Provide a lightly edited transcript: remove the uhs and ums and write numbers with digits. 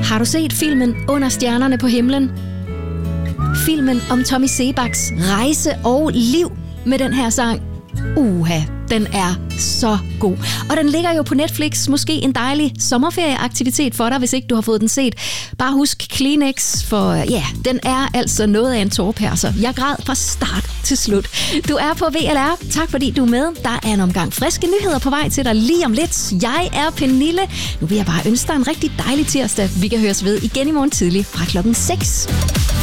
Har du set filmen Under stjernerne på himlen? Filmen om Tommy Seebachs rejse og liv med den her sang. Den er så god. Og den ligger jo på Netflix. Måske en dejlig sommerferieaktivitet for dig, hvis ikke du har fået den set. Bare husk Kleenex, for den er altså noget af en tårperser. Jeg græd fra start til slut. Du er på VLR. Tak fordi du er med. Der er en omgang friske nyheder på vej til dig lige om lidt. Jeg er Pernille. Nu vil jeg bare ønske dig en rigtig dejlig tirsdag. Vi kan høres ved igen i morgen tidlig fra 6:00.